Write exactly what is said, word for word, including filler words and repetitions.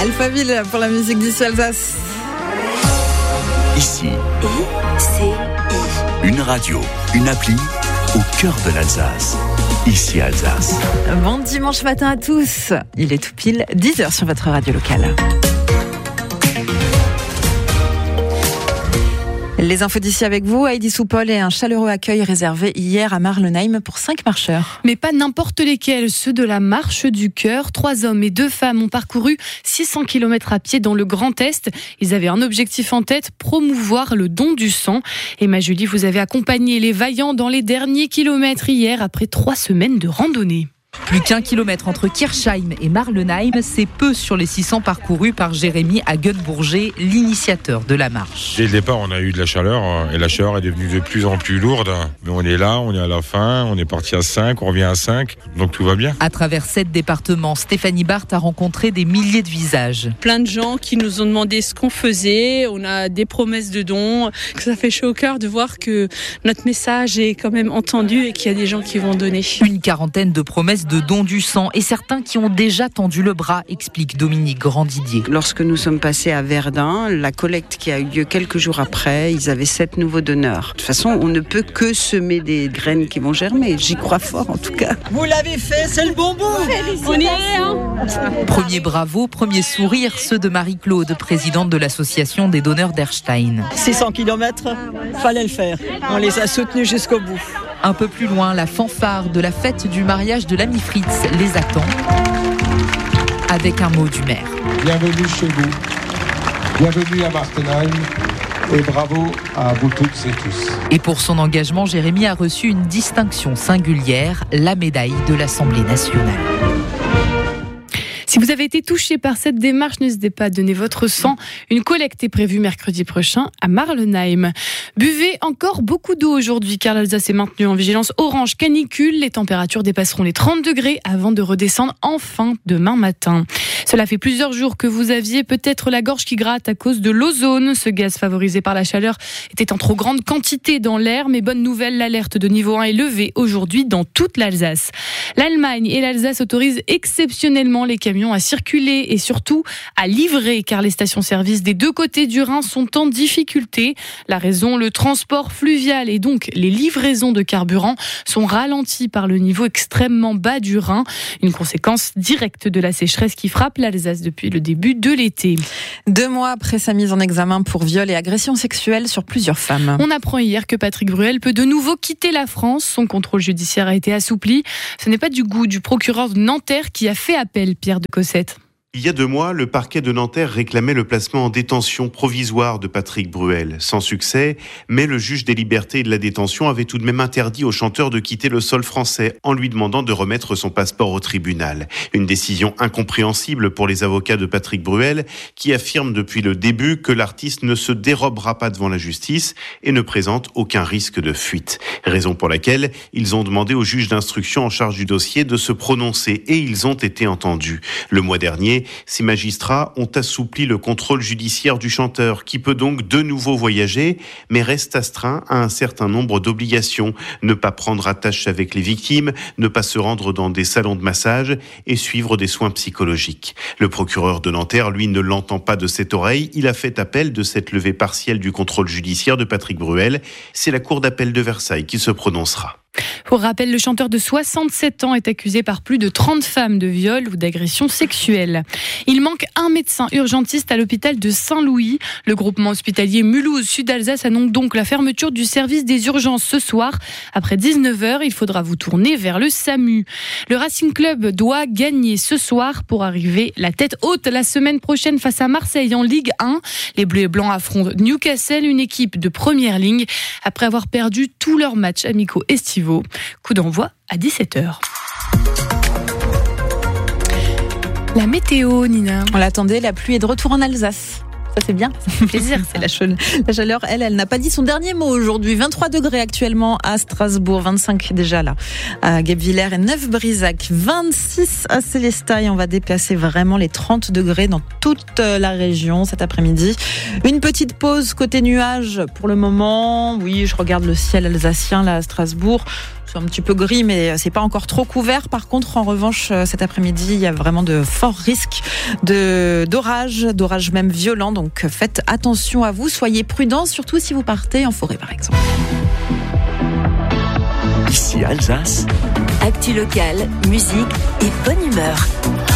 Alphaville pour la musique d'ici Alsace. Ici, I C I. une radio, une appli au cœur de l'Alsace. Ici Alsace. Bon dimanche matin à tous. Il est tout pile dix heures sur votre radio locale. Les infos d'ici avec vous, Heidi Soupol, et un chaleureux accueil réservé hier à Marlenheim pour cinq marcheurs. Mais pas n'importe lesquels, ceux de la Marche du Cœur. Trois hommes et deux femmes ont parcouru six cents kilomètres à pied dans le Grand Est. Ils avaient un objectif en tête, promouvoir le don du sang. Emma Julie, vous avez accompagné les vaillants dans les derniers kilomètres hier après trois semaines de randonnée. Plus qu'un kilomètre entre Kirchheim et Marlenheim, c'est peu sur les six cents parcourus par Jérémy Hagenbourger, l'initiateur de la marche. Dès le départ, on a eu de la chaleur et la chaleur est devenue de plus en plus lourde. Mais on est là, on est à la fin, on est parti à cinq, on revient à cinq, donc tout va bien. À travers sept départements, Stéphanie Barthes a rencontré des milliers de visages. Plein de gens qui nous ont demandé ce qu'on faisait, on a des promesses de dons, que ça fait chaud au cœur de voir que notre message est quand même entendu et qu'il y a des gens qui vont donner. Une quarantaine de promesses de don du sang et certains qui ont déjà tendu le bras, explique Dominique Grandidier. Lorsque nous sommes passés à Verdun, la collecte qui a eu lieu quelques jours après, ils avaient sept nouveaux donneurs. De toute façon, on ne peut que semer des graines qui vont germer. J'y crois fort en tout cas. Vous l'avez fait, c'est le bon bout. On y est, hein. Premier bravo, premier sourire, ceux de Marie-Claude, présidente de l'association des donneurs d'Erstein. six cents kilomètres, fallait le faire. On les a soutenus jusqu'au bout. Un peu plus loin, la fanfare de la fête du mariage de l'ami Fritz les attend avec un mot du maire. Bienvenue chez vous, bienvenue à Marlenheim et bravo à vous toutes et tous. Et pour son engagement, Jérémy a reçu une distinction singulière, la médaille de l'Assemblée nationale. Si vous avez été touché par cette démarche, n'hésitez pas à donner votre sang. Une collecte est prévue mercredi prochain à Marlenheim. Buvez encore beaucoup d'eau aujourd'hui car l'Alsace est maintenue en vigilance orange canicule. Les températures dépasseront les trente degrés avant de redescendre enfin demain matin. Cela fait plusieurs jours que vous aviez peut-être la gorge qui gratte à cause de l'ozone. Ce gaz favorisé par la chaleur était en trop grande quantité dans l'air. Mais bonne nouvelle, l'alerte de niveau un est levée aujourd'hui dans toute l'Alsace. L'Allemagne et l'Alsace autorisent exceptionnellement les camions à circuler et surtout à livrer car les stations-service des deux côtés du Rhin sont en difficulté. La raison, le transport fluvial et donc les livraisons de carburant sont ralenties par le niveau extrêmement bas du Rhin. Une conséquence directe de la sécheresse qui frappe l'Alsace depuis le début de l'été. Deux mois après sa mise en examen pour viol et agression sexuelle sur plusieurs femmes. On apprend hier que Patrick Bruel peut de nouveau quitter la France. Son contrôle judiciaire a été assoupli. Ce n'est pas du goût du procureur de Nanterre qui a fait appel, Pierre de Cossette. Il y a deux mois, le parquet de Nanterre réclamait le placement en détention provisoire de Patrick Bruel. Sans succès, mais le juge des libertés et de la détention avait tout de même interdit au chanteur de quitter le sol français en lui demandant de remettre son passeport au tribunal. Une décision incompréhensible pour les avocats de Patrick Bruel qui affirment depuis le début que l'artiste ne se dérobera pas devant la justice et ne présente aucun risque de fuite. Raison pour laquelle ils ont demandé au juge d'instruction en charge du dossier de se prononcer et ils ont été entendus. Le mois dernier, ces magistrats ont assoupli le contrôle judiciaire du chanteur, qui peut donc de nouveau voyager, mais reste astreint à un certain nombre d'obligations. Ne pas prendre attache avec les victimes, ne pas se rendre dans des salons de massage et suivre des soins psychologiques. Le procureur de Nanterre, lui, ne l'entend pas de cette oreille. Il a fait appel de cette levée partielle du contrôle judiciaire de Patrick Bruel. C'est la cour d'appel de Versailles qui se prononcera. Pour rappel, le chanteur de soixante-sept ans est accusé par plus de trente femmes de viol ou d'agression sexuelle. Il manque un médecin urgentiste à l'hôpital de Saint-Louis. Le groupement hospitalier Mulhouse Sud-Alsace annonce donc la fermeture du service des urgences ce soir. Après dix-neuf heures, il faudra vous tourner vers le SAMU. Le Racing Club doit gagner ce soir pour arriver la tête haute la semaine prochaine face à Marseille en Ligue un. Les Bleus et Blancs affrontent Newcastle, une équipe de première ligne, après avoir perdu tous leurs matchs amicaux estivaux. Coup d'envoi à dix-sept heures. La météo, Nina. On l'attendait, la pluie est de retour en Alsace. Ça c'est bien, ça fait plaisir. C'est la, chaleur, la chaleur, elle, elle n'a pas dit son dernier mot aujourd'hui. vingt-trois degrés actuellement à Strasbourg, vingt-cinq déjà là à Guebwiller et neuf Brisac, vingt-six à Célestat et on va dépasser vraiment les trente degrés dans toute la région cet après-midi. Une petite pause côté nuages pour le moment. Oui, je regarde le ciel alsacien là à Strasbourg. C'est un petit peu gris, mais c'est pas encore trop couvert. Par contre, en revanche, cet après-midi, il y a vraiment de forts risques de, d'orage, d'orage même violent. Donc, faites attention à vous. Soyez prudents, surtout si vous partez en forêt, par exemple. Ici Alsace. Actu locale, musique et bonne humeur.